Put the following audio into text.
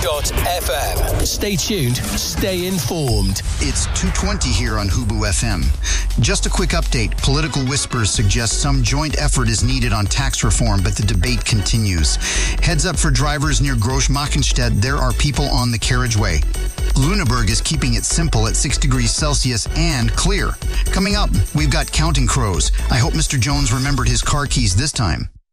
Hubu.fm. Stay tuned, stay informed. It's 2:20 here on Hubu FM. Just a quick update. Political whispers suggest some joint effort is needed on tax reform, but the debate continues. Heads up for drivers near Groß-Machenstedt. There are people on the carriageway. Lüneburg is keeping it simple at 6 degrees Celsius and clear. Coming up, we've got Counting Crows. I hope Mr. Jones remembered his car keys this time.